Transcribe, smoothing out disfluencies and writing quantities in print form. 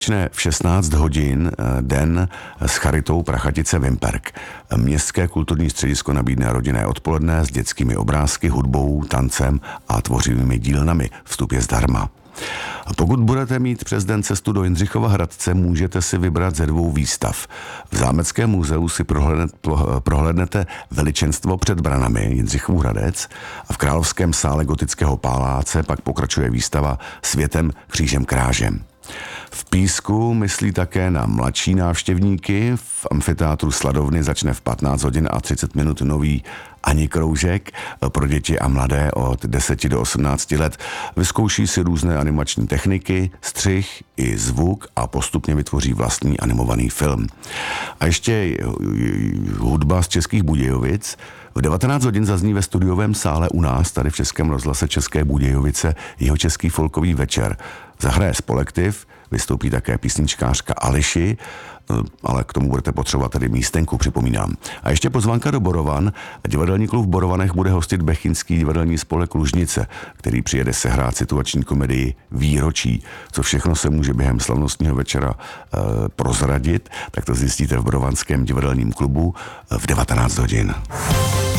Začne v 16 hodin den s charitou Prachatice Vimperk. Městské kulturní středisko nabídne rodinné odpoledne s dětskými obrázky, hudbou, tancem a tvořivými dílnami. Vstup je zdarma. Pokud budete mít přes den cestu do Jindřichova Hradce, můžete si vybrat ze 2 výstav. V Zámeckém muzeu si prohlédnete Veličenstvo před branami Jindřichův Hradec a v Královském sále gotického paláce pak pokračuje výstava Světem, křížem, krážem. V Písku myslí také na mladší návštěvníky. V amfiteátru Sladovny začne v 15 hodin a 30 minut nový Ani kroužek pro děti a mladé od 10 do 18 let. Vyzkouší si různé animační techniky, střih i zvuk a postupně vytvoří vlastní animovaný film. A ještě hudba z Českých Budějovic. V 19 hodin zazní ve studiovém sále u nás, tady v Českém rozhlase České Budějovice, Jihočeský folkový večer. Zahraje Spolektiv, vystoupí také písničkářka Ališi, ale k tomu budete potřebovat tady místenku, připomínám. A ještě pozvánka do Borovan. Divadelní klub v Borovanech bude hostit Bechyňský divadelní spolek Lužnice, který přijede sehrát situační komedii Výročí. Co všechno se může během slavnostního večera prozradit, tak to zjistíte v Borovanském divadelním klubu v 19 hodin.